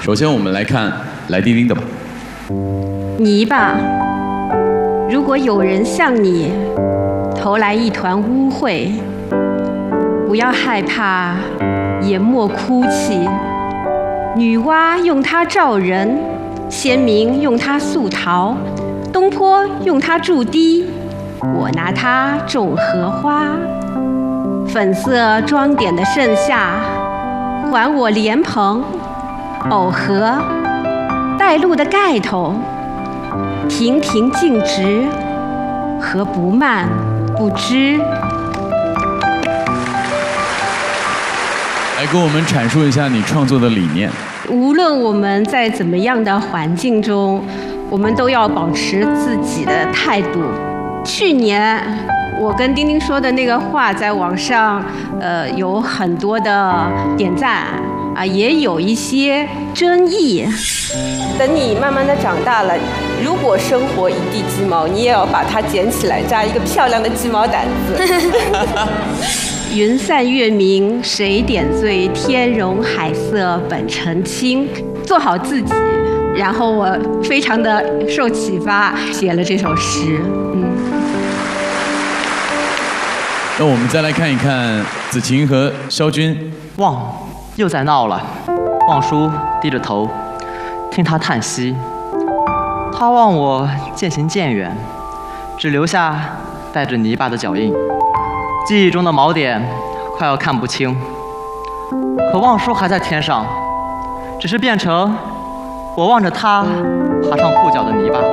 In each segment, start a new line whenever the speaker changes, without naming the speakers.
首先我们来看来丁丁的吧。
泥巴，如果有人向你投来一团污秽，不要害怕，也莫哭泣。女娲用它照人，先民用它塑陶，东坡用它筑堤，我拿它种荷花。粉色装点的盛夏，还我莲蓬、藕荷、带露的盖头，亭亭净植，何不慢不知？
来跟我们阐述一下你创作的理念。
无论我们在怎么样的环境中，我们都要保持自己的态度。去年我跟丁丁说的那个话，在网上有很多的点赞啊，也有一些争议。等你慢慢的长大了，如果生活一地鸡毛，你也要把它捡起来，扎一个漂亮的鸡毛掸子。云散月明谁点缀？天容海色本澄清。做好自己，然后我非常的受启发，写了这首诗。
那我们再来看一看子晴和肖军。
望又在闹了，望叔低着头，听他叹息。他望我渐行渐远，只留下带着泥巴的脚印。记忆中的锚点快要看不清，可望叔还在天上，只是变成我望着他爬上裤脚的泥巴。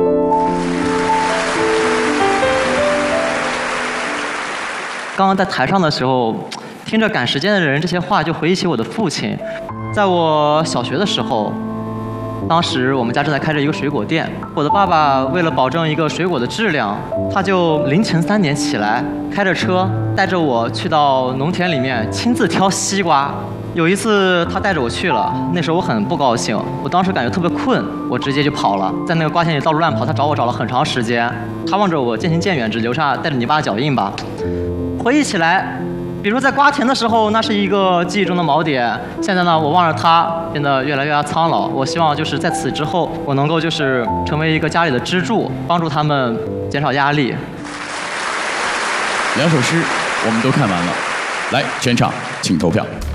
刚刚在台上的时候，听着赶时间的人这些话，就回忆起我的父亲。在我小学的时候，当时我们家正在开着一个水果店，我的爸爸为了保证一个水果的质量，他就凌晨3点起来，开着车带着我去到农田里面亲自挑西瓜。有一次他带着我去了，那时候我很不高兴，我当时感觉特别困，我直接就跑了，在那个瓜田里到处乱跑，他找我找了很长时间。他望着我渐行渐远，只留下带着泥巴的脚印吧。回忆起来，比如在瓜田的时候，那是一个记忆中的锚点。现在呢，我望着它变得越来越苍老。我希望就是在此之后，我能够就是成为一个家里的支柱，帮助他们减少压力。
2首诗我们都看完了，来，全场请投票。